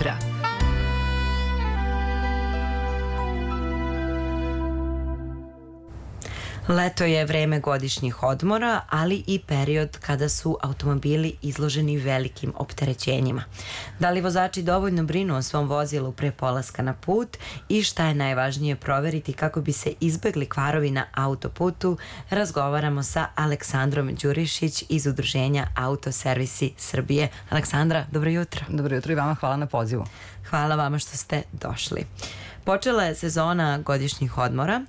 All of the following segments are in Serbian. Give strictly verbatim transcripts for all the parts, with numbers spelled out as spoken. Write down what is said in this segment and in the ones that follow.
jutra. Leto je vreme godišnjih odmora, ali i period kada su automobili izloženi velikim opterećenjima. Da li vozači dovoljno brinu o svom vozilu pre polaska na put i šta je najvažnije proveriti kako bi se izbegli kvarovi na autoputu, razgovaramo sa Aleksandrom Đurišić iz Udruženja Autoservisi Srbije. Aleksandra, dobro jutro. Dobro jutro i vama, hvala na pozivu. Hvala vama što ste došli. Počela je sezona godišnjih odmora.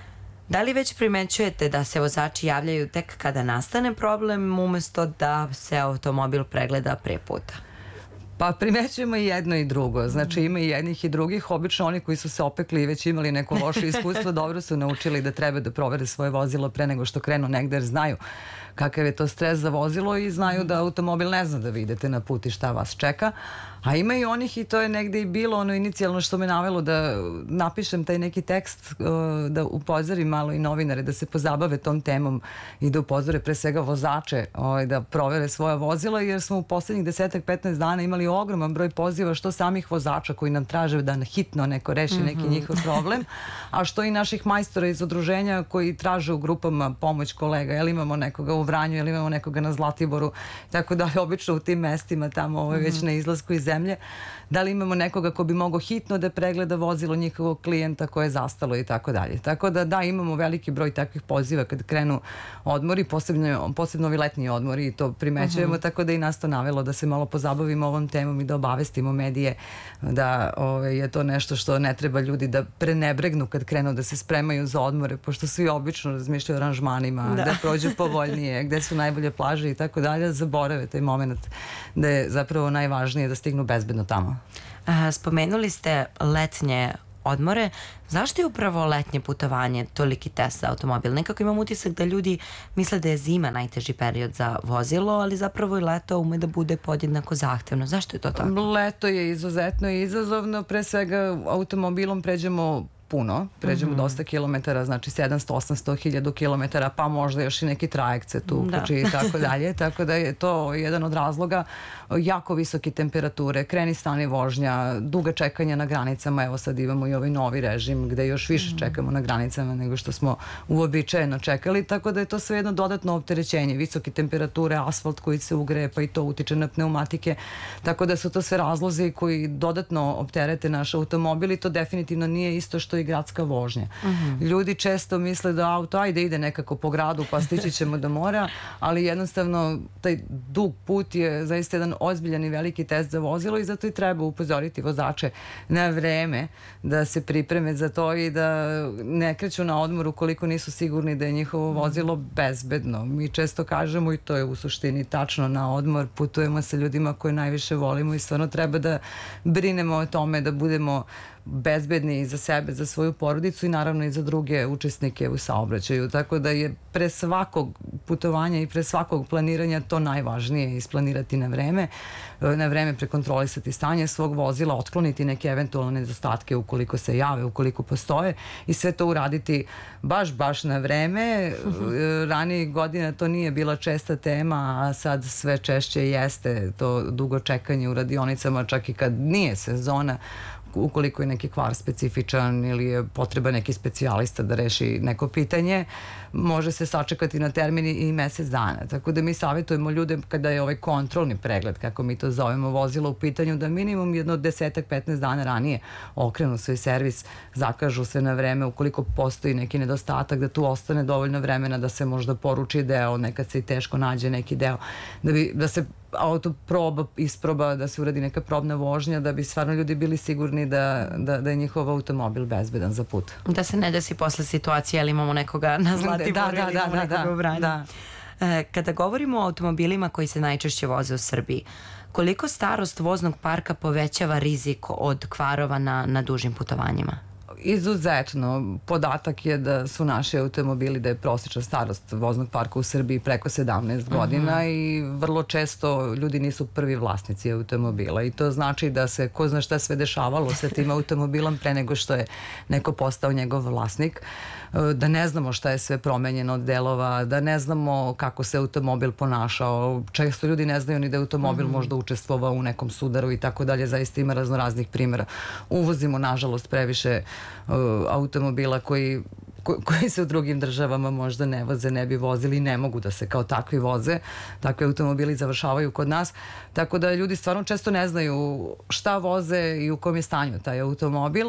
Da li već primećujete da se vozači javljaju tek kada nastane problem umesto da se automobil pregleda pre puta? Pa primećujemo i jedno i drugo. Znači ima i jednih i drugih. Obično oni koji su se opekli i već imali neko loše iskustvo dobro su naučili da treba da provere svoje vozilo pre nego što krenu negde, jer znaju kakav je to stres za vozilo i znaju da automobil ne zna da vi idete na put i šta vas čeka. A ima i onih, i to je negde i bilo ono inicijalno što me navelo da napišem taj neki tekst, da upozorim malo i novinare da se pozabave tom temom i da upozore pre svega vozače da provere svoja vozila, jer smo u poslednjih desetak petnaest dana imali ogroman broj poziva što samih vozača koji nam traže da hitno neko reši neki njihov problem, a što i naših majstora iz udruženja koji traže u grupama pomoć kolega, jel imamo nekoga u Vranju, jel imamo nekoga na Zlatiboru, tako da obično u tim mestima tamo ovo je već na izlasku iz zemlje, da li imamo nekoga ko bi mogao hitno da pregleda vozilo njihovog klijenta koje je zastalo i tako dalje. Tako da da, imamo veliki broj takvih poziva kad krenu odmori, posebno, posebno ovi letnji odmori i to primećujemo, uh-huh. tako da i nas to navelo da se malo pozabavimo ovom temom i da obavestimo medije da ove, je to nešto što ne treba ljudi da prenebregnu kad krenu da se spremaju za odmore, pošto svi obično razmišljaju o aranžmanima, da, da prođu povoljnije, gde su najbolje plaže i tako dalje, zaborave taj moment da je zapravo najvažnije da stignu bezbedno tamo. Aha, spomenuli ste letnje odmore. Zašto je upravo letnje putovanje toliki test za automobil? Nekako imam utisak da ljudi misle da je zima najteži period za vozilo, ali zapravo i leto ume da bude podjednako zahtevno. Zašto je to tako? Leto je izuzetno izazovno. Pre svega automobilom pređemo puno, pređemo mm-hmm. dosta kilometara, znači sedamsto, osamsto, hiljadu kilometara, pa možda još i neki trajekt se tu uključi i tako dalje, tako da je to jedan od razloga. Jako visoke temperature, kreni stani vožnja, duga čekanja na granicama, evo sad imamo i ovaj novi režim gde još više mm-hmm. čekamo na granicama nego što smo uobičajeno čekali, tako da je to sve jedno dodatno opterećenje, visoke temperature, asfalt koji se ugreje, pa i to utiče na pneumatike, tako da su to sve razlozi koji dodatno opterete naš automobil i to definitivno nije isto što i gradska vožnja. Uh-huh. Ljudi često misle da auto ajde ide nekako po gradu pa stići ćemo do mora, ali jednostavno taj dug put je zaista jedan ozbiljan i veliki test za vozilo i zato i treba upozoriti vozače na vreme da se pripreme za to i da ne kreću na odmor ukoliko nisu sigurni da je njihovo vozilo bezbedno. Mi često kažemo i to je u suštini tačno, na odmor putujemo sa ljudima koje najviše volimo i stvarno treba da brinemo o tome da budemo bezbedni i za sebe, za svoju porodicu i naravno i za druge učesnike u saobraćaju. Tako da je pre svakog putovanja i pre svakog planiranja to najvažnije, isplanirati na vreme, na vreme prekontrolisati stanje svog vozila, otkloniti neke eventualne nedostatke ukoliko se jave, ukoliko postoje i sve to uraditi baš, baš na vreme. Ranijih godina to nije bila česta tema, a sad sve češće jeste to dugo čekanje u radionicama, čak i kad nije sezona, ukoliko je neki kvar specifičan ili je potreba neki specijalista da reši neko pitanje, može se sačekati na termini i mesec dana. Tako da mi savjetujemo ljude kada je ovaj kontrolni pregled, kako mi to zovemo, vozilo u pitanju, da minimum jedno desetak, petnaest dana ranije okrenu svoj servis, zakažu sve na vreme, ukoliko postoji neki nedostatak, da tu ostane dovoljno vremena da se možda poruči deo, nekad se i teško nađe neki deo, da, bi, da se auto proba, isproba, da se uradi neka probna vožnja, da bi stvarno ljudi bili sigurni da, da, da je njihov automobil bezbedan za put. Da se ne desi posle situacije, ali imamo nekoga na Zlatiboru ili imamo nekoga u Vranju. Da. Kada govorimo o automobilima koji se najčešće voze u Srbiji, koliko starost voznog parka povećava rizik od kvarova na, na dužim putovanjima? Izuzetno. Podatak je da su naši automobili, da je prosječna starost voznog parka u Srbiji preko sedamnaest godina uh-huh. i vrlo često ljudi nisu prvi vlasnici automobila i to znači da se ko zna šta sve dešavalo sa tim automobilom pre nego što je neko postao njegov vlasnik. da ne znamo šta je sve promenjeno od delova, da ne znamo kako se automobil ponašao. Često ljudi ne znaju ni da je automobil možda učestvovao u nekom sudaru i tako dalje. Zaista ima raznoraznih primjera. Uvozimo, nažalost, previše automobila koji koji se u drugim državama možda ne voze, ne bi vozili i ne mogu da se kao takvi voze. Takvi automobili završavaju kod nas. Tako da ljudi stvarno često ne znaju šta voze i u kom je stanju taj automobil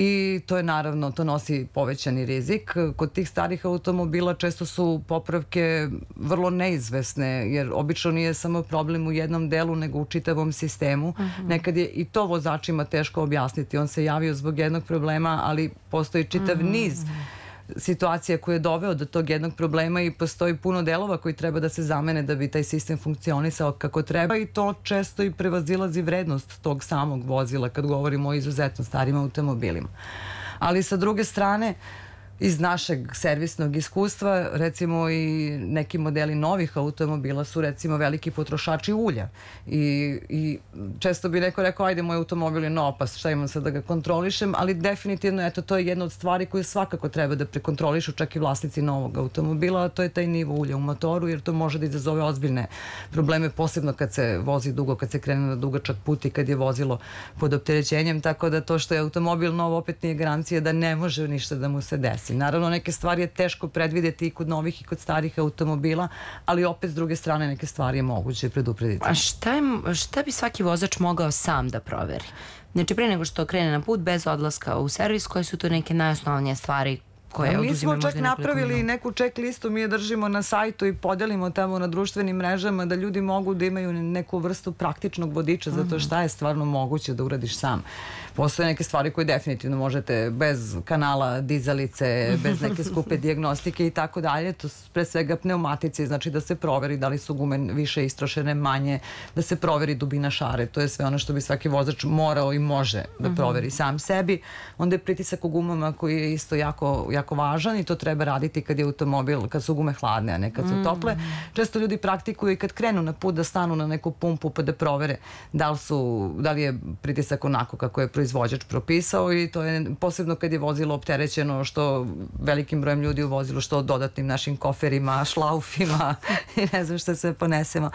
i to je naravno, to nosi povećani rizik. Kod tih starih automobila često su popravke vrlo neizvesne, jer obično nije samo problem u jednom delu, nego u čitavom sistemu. Nekad je i to vozačima teško objasniti. On se javio zbog jednog problema, ali postoji čitav niz situacija koja je doveo do tog jednog problema i postoji puno delova koji treba da se zamene da bi taj sistem funkcionisao kako treba i to često i prevazilazi vrednost tog samog vozila kad govorimo o izuzetno starim automobilima. Ali sa druge strane, iz našeg servisnog iskustva, recimo i neki modeli novih automobila su recimo veliki potrošači ulja i, i često bi neko rekao ajde moj automobil je nov pa šta imam sad da ga kontrolišem, ali definitivno eto to je jedna od stvari koje svakako treba da prekontrolišu čak i vlasnici novog automobila, a to je taj nivo ulja u motoru jer to može da izazove ozbiljne probleme, posebno kad se vozi dugo, kad se krene na dugačak put i kad je vozilo pod opterećenjem, tako da to što je automobil nov opet nije garancija da ne može ništa da mu se desi. Naravno, neke stvari je teško predvidjeti i kod novih i kod starih automobila, ali opet s druge strane neke stvari je moguće preduprediti. A šta, je, šta bi svaki vozač mogao sam da proveri? Znači, pre nego što krene na put, bez odlaska u servis, koje su to neke najosnovnije stvari koje oduzimaju možda nekoliko minuta? Mi smo čak napravili neku check listu, mi je držimo na sajtu i podelimo tamo na društvenim mrežama da ljudi mogu da imaju neku vrstu praktičnog vodiča za to šta je stvarno moguće da uradiš sam. Postoje neke stvari koje definitivno možete bez kanala dizalice, bez neke skupe dijagnostike i tako dalje. To su pre svega pneumatici, znači da se proveri da li su gume više istrošene, manje, da se proveri dubina šare. To je sve ono što bi svaki vozač morao i može da proveri sam sebi. Onda je pritisak u gumama koji je isto jako, jako važan i to treba raditi kad je automobil, kad su gume hladne, a ne kad su tople. Često ljudi praktikuju i kad krenu na put da stanu na neku pumpu pa da provere da li, su, da li je pritisak onako kako je proizvođač propisao i to je posebno kad je vozilo opterećeno što velikim brojem ljudi u vozilu, što dodatnim našim koferima, šlaufima i ne znam što sve ponesemo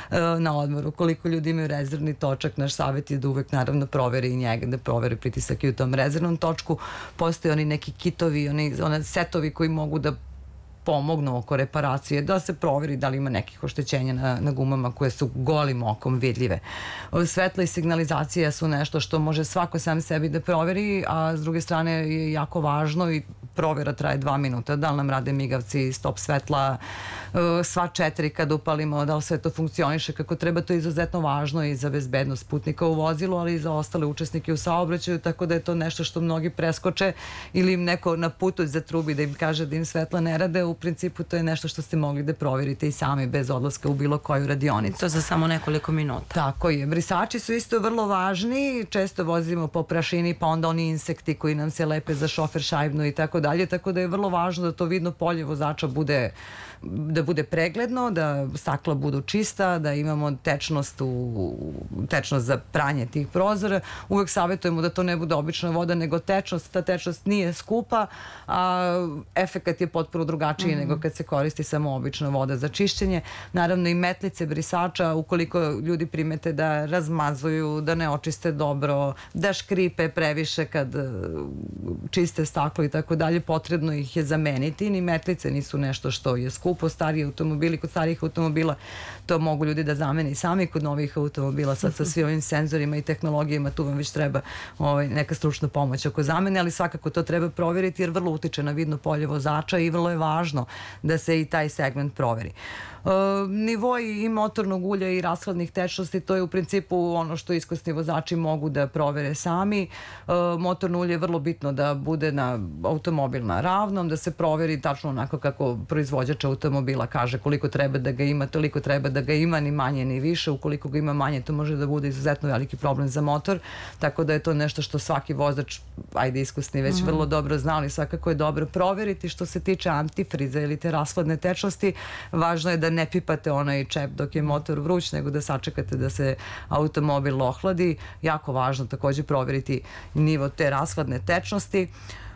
na odmoru. Koliko ljudi imaju rezervni točak, naš savjet je da uvek naravno proveri i njega, da proveri pritisak i u tom rezervnom točku. Postoje oni neki kitovi, oni, oni setovi koji mogu da pomognu oko reparacije, da se proveri da li ima nekih oštećenja na, na gumama koje su golim okom vidljive. Svetla i signalizacija su nešto što može svako sam sebi da proveri, a s druge strane je jako važno i provjera traje dva minuta, da li nam rade migavci, stop svetla, sva četiri kad upalimo, da li sve to funkcioniše kako treba, to je izuzetno važno i za bezbednost putnika u vozilu, ali i za ostale učesnike u saobraćaju, tako da je to nešto što mnogi preskoče ili im neko na putu zatrubi da im kaže da im svetla ne rade. U principu to je nešto što ste mogli da provjerite i sami bez odlaska u bilo koju radionicu. To za samo nekoliko minuta. Tako je. Brisači su isto vrlo važni, često vozimo po prašini pa onda oni insekti koji nam se lepe za šofer šajbnu i tako dalje, tako da je vrlo važno da to vidno polje vozača bude da bude pregledno, da stakla budu čista, da imamo tečnost, u, tečnost za pranje tih prozora. Uvek savjetujemo da to ne bude obična voda, nego tečnost. Ta tečnost nije skupa, a efekat je potpuno drugačiji mm-hmm. nego kad se koristi samo obična voda za čišćenje. Naravno i metlice brisača, ukoliko ljudi primete da razmazuju, da ne očiste dobro, da škripe previše kad čiste staklo i tako dalje, potrebno ih je zameniti. Ni metlice nisu nešto što je skupo. Po stariji automobili, kod starijih automobila to mogu ljudi da zamene i sami, kod novih automobila sad sa svim ovim senzorima i tehnologijama tu vam već treba ovaj, neka stručna pomoć oko zamene, ali svakako to treba provjeriti jer vrlo utiče na vidno polje vozača i vrlo je važno da se i taj segment proveri. Uh, nivoi i motornog ulja i rashladnih tečnosti, to je u principu ono što iskusni vozači mogu da provere sami. Uh, motorno ulje je vrlo bitno da bude na automobil na ravnom, da se proveri tačno onako kako proizvođač automobila kaže koliko treba da ga ima, toliko treba da ga ima, ni manje ni više. Ukoliko ga ima manje, to može da bude izuzetno veliki problem za motor, tako da je to nešto što svaki vozač, ajde iskusni već mm-hmm. vrlo dobro znali, svakako je dobro proveriti. Što se tiče antifriza ili te rashladne tečnosti, važno je da ne pipate onaj čep dok je motor vruć, nego da sačekate da se automobil ohladi. Jako važno također provjeriti nivo te rashladne tečnosti.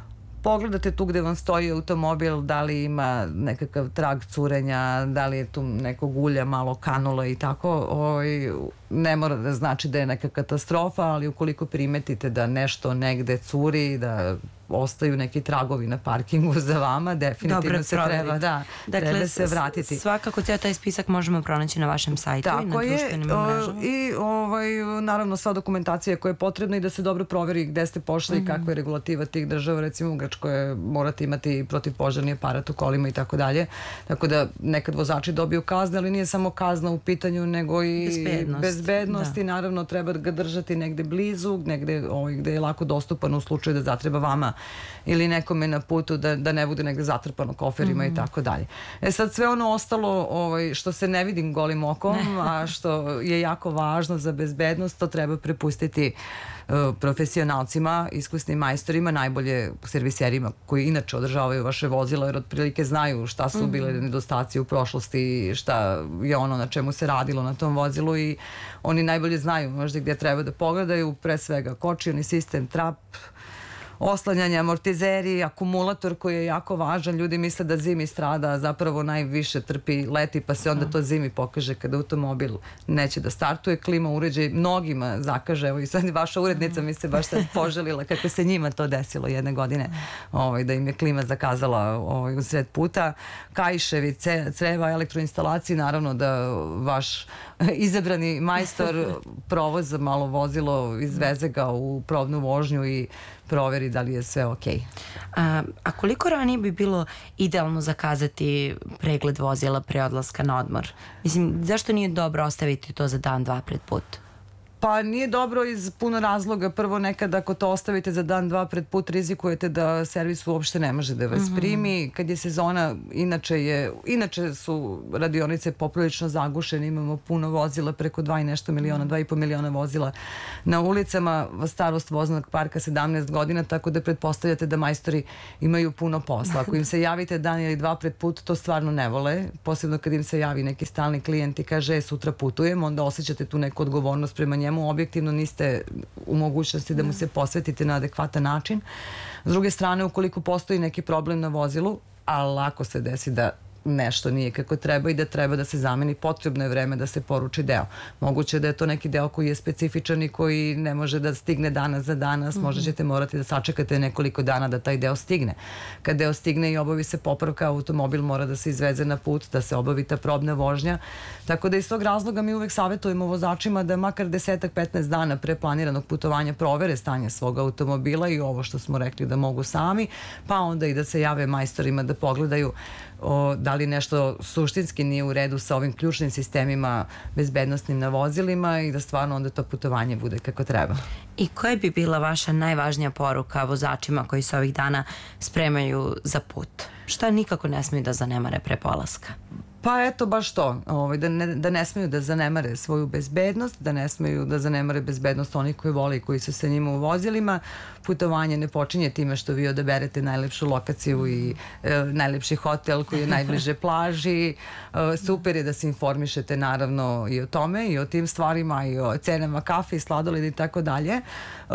pogledate tu gde vam stoji automobil, da li ima nekakav trag curenja, da li je tu nekog ulja malo kanula i tako, ovaj, ne mora da znači da je neka katastrofa, ali ukoliko primetite da nešto negde curi, da ostaju neki tragovi na parkingu za vama, definitivno Dobro, se treba, da, dakle, treba se vratiti. Svakako cijel taj spisak možemo pronaći na vašem sajtu Tako i na društvenim mrežama. I ovaj, naravno sva dokumentacija koja je potrebna i da se dobro proveri gde ste pošli i mm -hmm. kakva je regulativa tih država, recimo u Grčkoj morate imati protivpožarni aparat u kolima i tako dalje, tako da nekad vozači dobiju kazne, ali nije samo kazna u pitanju, nego i bezbednost, bezbednost i naravno treba ga držati negde blizu, negde ovaj, gde je lako dostupan u slučaju da zatreba vama ili nekome na putu, da, da ne bude negde zatrpano koferima mm -hmm. i tako dalje. E sad sve ono ostalo ovaj, što se ne vidim golim okom, a što je jako važno za bezbednost, to treba prepustiti uh, profesionalcima, iskusnim majstorima, najbolje serviserima koji inače održavaju vaše vozila, jer otprilike znaju šta su bile nedostaci u prošlosti, šta je ono na čemu se radilo na tom vozilu i oni najbolje znaju možda gdje treba da pogledaju, pre svega kočioni sistem, trap, oslanjanje, amortizeri, akumulator koji je jako važan. Ljudi misle da zimi strada, a zapravo najviše trpi leti, pa se onda to zimi pokaže kada automobil neće da startuje. Klima uređaj mnogima zakaže. Evo i sad vaša urednica mi se baš sad poželila kako se njima to desilo jedne godine, ovaj, da im je klima zakazala ovaj, u sred puta. Kaiševi, creva, elektroinstalacije, naravno da vaš izabrani majstor provoza malo vozilo, izveze ga u probnu vožnju i proveri da li je sve ok. A, a koliko ranije bi bilo idealno zakazati pregled vozila pre odlaska na odmor? Mislim, zašto nije dobro ostaviti to za dan, dva pred put? Pa nije dobro iz puno razloga. Prvo, nekad ako to ostavite za dan, dva pred put, rizikujete da servis uopšte ne može da vas mm -hmm. primi. Kad je sezona, inače, je, inače su radionice poprilično zagušene, imamo puno vozila, preko dva i nešto miliona, dva i po miliona vozila na ulicama, starost voznog parka sedamnaest godina, tako da pretpostavljate da majstori imaju puno posla. Ako im se javite dan ili dva pred put, to stvarno ne vole, posebno kad im se javi neki stalni klijent i kaže, e, sutra putujem, onda osjećate tu neku odgovornost prema njemu, objektivno niste u mogućnosti da mu se posvetite na adekvatan način. S druge strane, ukoliko postoji neki problem na vozilu, a lako se desi da nešto nije kako treba i da treba da se zameni, potrebno je vreme da se poruči deo. Moguće da je to neki deo koji je specifičan i koji ne može da stigne danas za danas, možda ćete morati da sačekate nekoliko dana da taj deo stigne. Kad deo stigne i obavi se popravka, automobil mora da se izveze na put, da se obavi ta probna vožnja. Tako da iz tog razloga mi uvek savjetujemo vozačima da makar desetak, petnaest dana pre planiranog putovanja provere stanje svog automobila i ovo što smo rekli da mogu sami, pa onda i da se jave majstorima da pogledaju o, da li nešto suštinski nije u redu sa ovim ključnim sistemima bezbednostnim na vozilima i da stvarno onda to putovanje bude kako treba. I koja bi bila vaša najvažnija poruka vozačima koji se ovih dana spremaju za put? Šta nikako ne smiju da zanemare pre polaska? Pa eto baš to, ovaj, da, ne, da ne smeju da zanemare svoju bezbednost, da ne smeju da zanemare bezbednost onih koji vole i koji su sa njima u vozilima. Putovanje ne počinje time što vi odaberete najlepšu lokaciju i e, najlepši hotel koji je najbliže plaži. E, super je da se informišete naravno i o tome i o tim stvarima i o cenama kafe i sladoleda i tako dalje. E,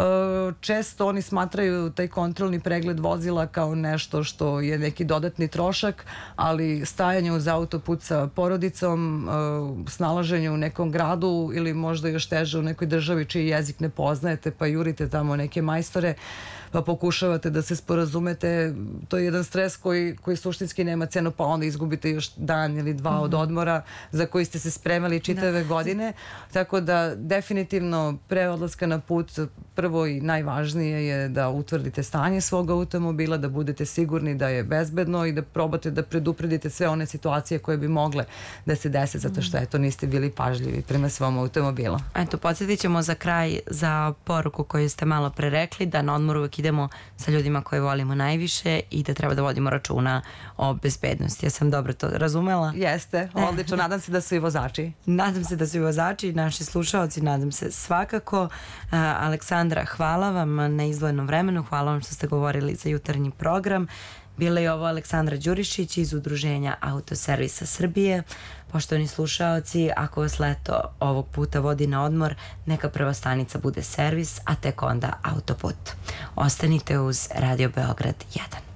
često oni smatraju taj kontrolni pregled vozila kao nešto što je neki dodatni trošak, ali stajanje uz autoput sa porodicom, snalaženje u nekom gradu ili možda još teže u nekoj državi čiji jezik ne poznajete pa jurite tamo neke majstore pa pokušavate da se sporazumete, to je jedan stres koji, koji suštinski nema cenu, pa onda izgubite još dan ili dva mm-hmm. od odmora za koji ste se spremali čitave da. godine, tako da definitivno pre odlaska na put prvo i najvažnije je da utvrdite stanje svog automobila, da budete sigurni da je bezbedno i da probate da predupredite sve one situacije koje bi mogle da se dese zato što eto niste bili pažljivi prema svom automobilu. Eto, podsjetit ćemo za kraj za poruku koju ste malo pre rekli, da na odmoru uvek idemo sa ljudima koje volimo najviše i da treba da vodimo računa o bezbednosti. Ja sam dobro to razumela? Jeste, odlično. Nadam se da su i vozači. Nadam se da su i vozači, naši slušaoci, nadam se svakako. Uh, Aleksandra, hvala vam na izdvojenom vremenu, hvala vam što ste govorili za jutarnji program. Bila je ovo Aleksandra Đurišić iz Udruženja Autoservisa Srbije. Poštovani slušaoci, ako vas leto ovog puta vodi na odmor, neka prva stanica bude servis, a tek onda autoput. Ostanite uz Radio Beograd jedan.